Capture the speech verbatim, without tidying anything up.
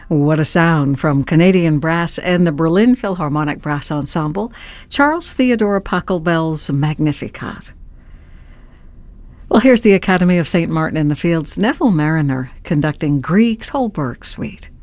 What a sound from Canadian Brass and the Berlin Philharmonic Brass Ensemble, Charles Theodore Pachelbel's Magnificat. Well, here's the Academy of Saint Martin in the Fields' Neville Marriner conducting Grieg's Holberg Suite.